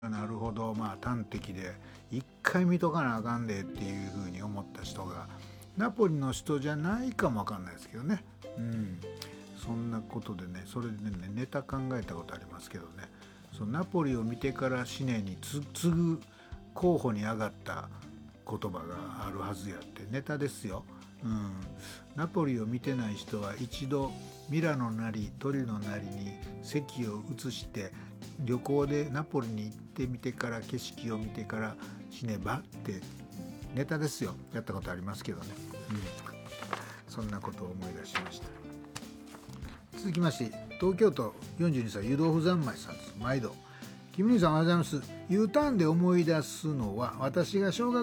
なるほど、端的で一回見とかなあかんでっていうふうに思った人がナポリの人じゃないかもわかんないですけどね。そんなことでね、それでねネタ考えたことありますけどね、そのナポリを見てからシネに次ぐ候補に上がった言葉があるはずやって、ネタですよ。ナポリを見てない人は一度ミラノなりトリノなりに席を移して旅行でナポリに行ってみてから景色を見てから死ねばってネタですよ。やったことありますけどね。そんなことを思い出しました。続きまして東京都42歳湯豆腐三昧さんです。毎度キム兄さんおはようございます。 U ターンで思い出すのは私が小学